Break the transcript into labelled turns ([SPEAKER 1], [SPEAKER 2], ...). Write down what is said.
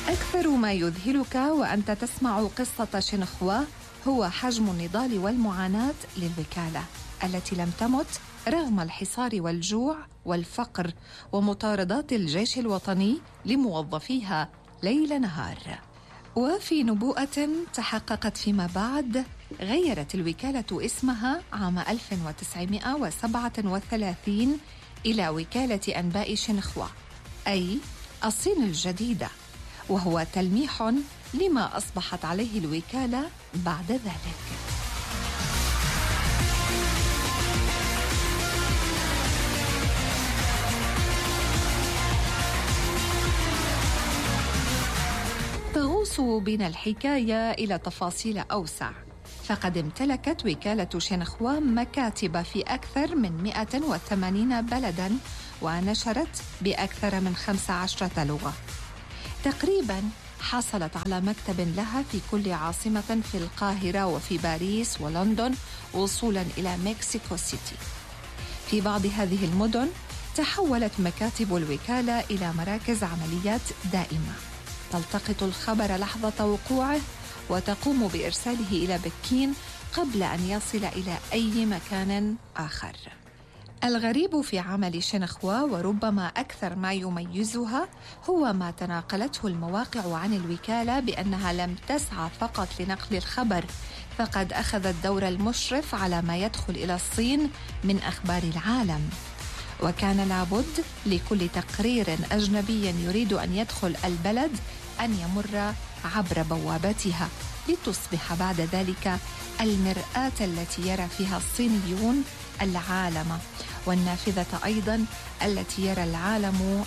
[SPEAKER 1] أكثر ما يذهلك وأنت تسمع قصة شنخوا هو حجم النضال والمعاناة للوكالة التي لم تمت رغم الحصار والجوع والفقر ومطاردات الجيش الوطني لموظفيها ليل نهار. وفي نبوءة تحققت فيما بعد غيرت الوكالة اسمها عام 1937 إلى وكالة أنباء شنخوا، أي الصين الجديدة، وهو تلميح لما أصبحت عليه الوكالة بعد ذلك. تغوص بنا الحكاية إلى تفاصيل أوسع، فقد امتلكت وكالة شنخوا مكاتب في أكثر من 180 بلداً ونشرت بأكثر من 15 لغة. تقريباً حصلت على مكتب لها في كل عاصمة في القاهرة وفي باريس ولندن وصولاً إلى مكسيكو سيتي. في بعض هذه المدن تحولت مكاتب الوكالة إلى مراكز عمليات دائمة تلتقط الخبر لحظة وقوعه وتقوم بإرساله إلى بكين قبل أن يصل إلى أي مكان آخر. الغريب في عمل شنخوا وربما أكثر ما يميزها هو ما تناقلته المواقع عن الوكالة بأنها لم تسعى فقط لنقل الخبر، فقد أخذت دور المشرف على ما يدخل إلى الصين من أخبار العالم، وكان لابد لكل تقرير أجنبي يريد أن يدخل البلد أن يمر عبر بوابتها لتصبح بعد ذلك المرآة التي يرى فيها الصينيون العالم، والنافذة أيضاً التي يرى العالم